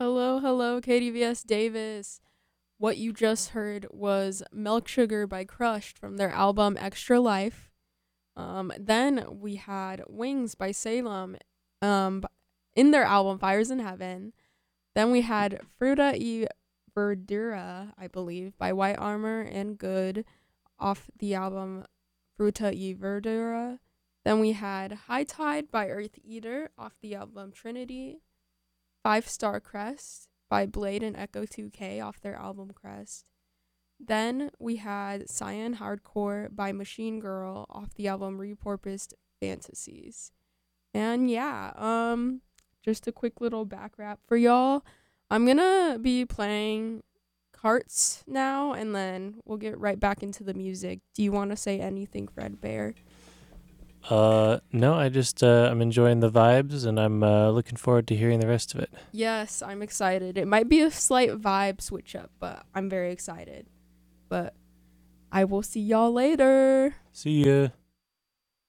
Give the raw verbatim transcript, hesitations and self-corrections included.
Hello, hello, K D V S Davis. What you just heard was Milk Sugar by Crushed from their album Extra Life. Um, then we had Wings by Salem um, in their album Fires in Heaven. Then we had Fruta y Verdura, I believe, by White Armor and Good off the album Fruta y Verdura. Then we had High Tide by Earth Eater off the album Trinity. Five Star Crest by Blade and Echo two K off their album Crest. Then we had Cyan Hardcore by Machine Girl off the album Repurposed Fantasies. And yeah, um just a quick little back wrap for y'all. I'm going to be playing carts now and then we'll get right back into the music. Do you want to say anything, Fred Bear? Uh, no, I just uh, I'm enjoying the vibes, and I'm uh, looking forward to hearing the rest of it. Yes, I'm excited. It might be a slight vibe switch up, but I'm very excited. But I will see y'all later. See ya.